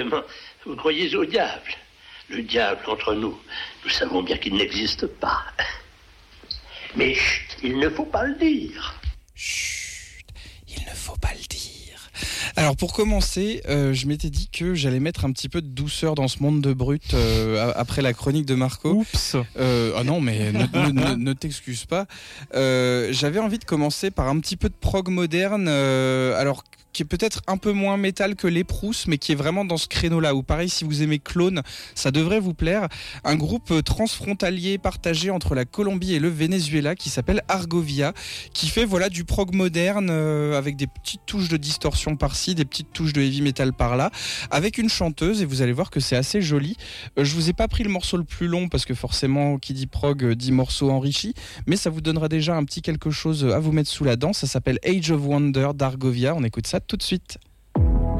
vraiment, vous croyez au diable. Le diable, entre nous, nous savons bien qu'il n'existe pas. Mais chut, il ne faut pas le dire. Chut, il ne faut pas le dire. Alors pour commencer, je m'étais dit que j'allais mettre un petit peu de douceur dans ce monde de brut après la chronique de Marco. Oups. Ah non, mais ne t'excuse pas. J'avais envie de commencer par un petit peu de prog moderne, alors qui est peut-être un peu moins métal que les Proust, mais qui est vraiment dans ce créneau-là, où pareil, si vous aimez Clone, ça devrait vous plaire. Un groupe transfrontalier partagé entre la Colombie et le Venezuela qui s'appelle Argovia, qui fait voilà du prog moderne avec des petites touches de distorsion par-ci, des petites touches de heavy metal par-là, avec une chanteuse, et vous allez voir que c'est assez joli. Je vous ai pas pris le morceau le plus long, parce que forcément, qui dit prog dit morceau enrichi, mais ça vous donnera déjà un petit quelque chose à vous mettre sous la dent. Ça s'appelle Age of Wonder d'Argovia. On écoute ça tout de suite.